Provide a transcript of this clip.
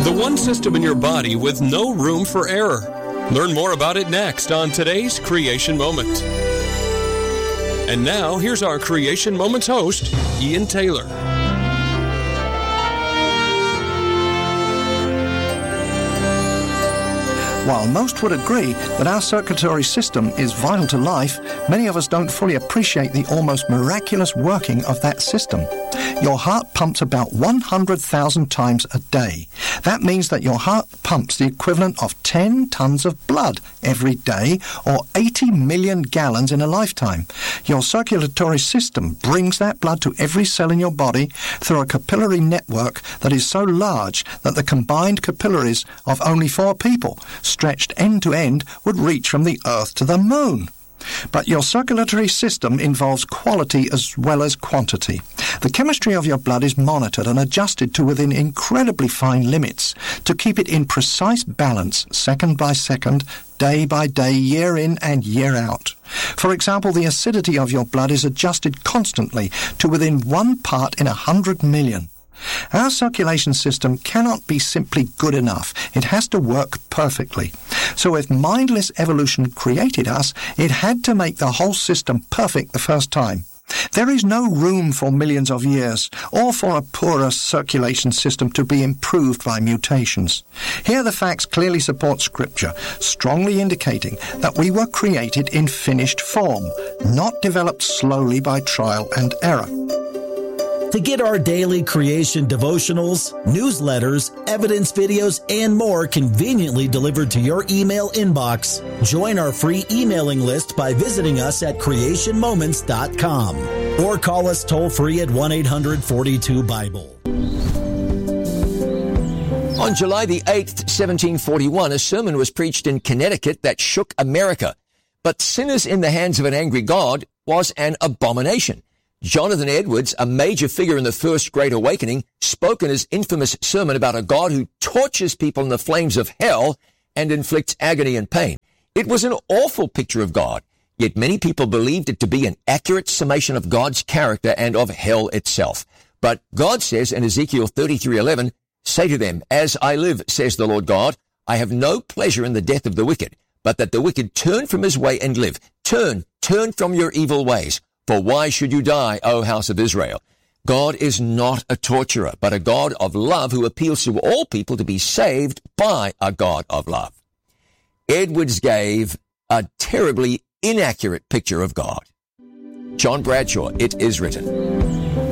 The one system in your body with no room for error. Learn more about it next on today's Creation Moment. And now, here's our Creation Moments host, Ian Taylor. While most would agree that our circulatory system is vital to life, many of us don't fully appreciate the almost miraculous working of that system. Your heart pumps about 100,000 times a day. That means that your heart pumps the equivalent of 10 tons of blood every day, or 80 million gallons in a lifetime. Your circulatory system brings that blood to every cell in your body through a capillary network that is so large that the combined capillaries of only 4 people, stretched end to end, would reach from the Earth to the Moon. But your circulatory system involves quality as well as quantity. The chemistry of your blood is monitored and adjusted to within incredibly fine limits to keep it in precise balance, second by second, day by day, year in and year out. For example, the acidity of your blood is adjusted constantly to within 1 part in 100 million. Our circulation system cannot be simply good enough. It has to work perfectly. So if mindless evolution created us, it had to make the whole system perfect the first time. There is no room for millions of years, or for a poorer circulation system to be improved by mutations. Here the facts clearly support Scripture, strongly indicating that we were created in finished form, not developed slowly by trial and error. To get our daily creation devotionals, newsletters, evidence videos, and more conveniently delivered to your email inbox, join our free emailing list by visiting us at creationmoments.com or call us toll-free at 1-800-42-BIBLE. On July the 8th, 1741, a sermon was preached in Connecticut that shook America. But sinners in the hands of an angry God was an abomination. Jonathan Edwards, a major figure in the First Great Awakening, spoke in his infamous sermon about a God who tortures people in the flames of hell and inflicts agony and pain. It was an awful picture of God, yet many people believed it to be an accurate summation of God's character and of hell itself. But God says in Ezekiel 33:11, "Say to them, as I live, says the Lord God, I have no pleasure in the death of the wicked, but that the wicked turn from his way and live. Turn from your evil ways. For why should you die, O house of Israel?" God is not a torturer, but a God of love who appeals to all people to be saved by a God of love. Edwards gave a terribly inaccurate picture of God. John Bradshaw, It Is Written.